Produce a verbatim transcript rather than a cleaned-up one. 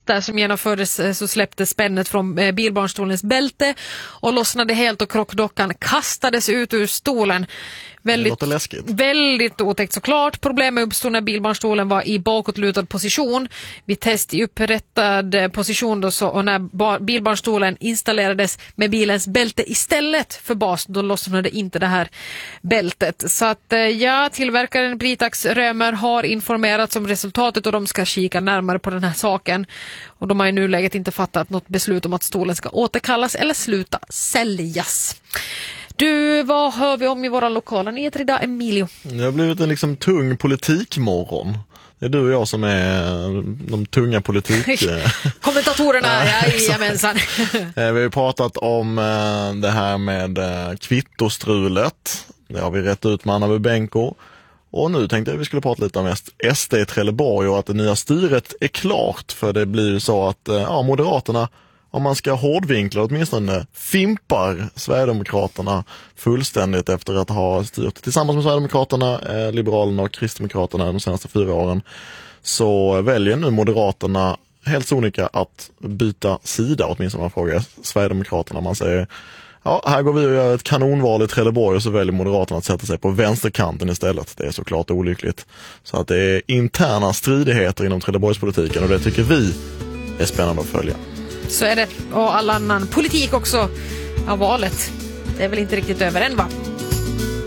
där som genomfördes så släppte spännet från bilbarnstolens bälte och lossnade helt och krockdockan kastades ut ur stolen. Väldigt, väldigt otäckt såklart. Problemet uppstod när bilbarnstolen var i bakåtlutad position. Vid test i upprättad position då så, och när bar, bilbarnstolen installerades med bilens bälte istället för bas, då lossnade inte det här bältet. Så att ja, tillverkaren Britax Römer har informerats om resultatet och de ska kika närmare på den här saken. Och de har i nuläget inte fattat något beslut om att stolen ska återkallas eller sluta säljas. Du, vad hör vi om i våra lokala nyheter idag, Emilio? Det har blivit en liksom tung politikmorgon. Det är du och jag som är de tunga politik... Kommentatorerna, ja, jajamensan. Vi har ju pratat om det här med kvittostrulet. Det har vi rätt ut med Anna Bubenko. Och nu tänkte jag att vi skulle prata lite om S D i Trelleborg och att det nya styret är klart. För det blir ju så att ja, Moderaterna, om man ska hårdvinkla åtminstone, fimpar Sverigedemokraterna fullständigt efter att ha styrt tillsammans med Sverigedemokraterna, eh, Liberalerna och Kristdemokraterna de senaste fyra åren. Så väljer nu Moderaterna helt sonika att byta sida, åtminstone man frågar Sverigedemokraterna. Man säger, ja, här går vi och gör ett kanonval i Trelleborg och så väljer Moderaterna att sätta sig på vänsterkanten istället. Det är såklart olyckligt. Så att det är interna stridigheter inom Trelleborgspolitiken och det tycker vi är spännande att följa. Så är det. Och all annan politik också av valet. Det är väl inte riktigt över än, va?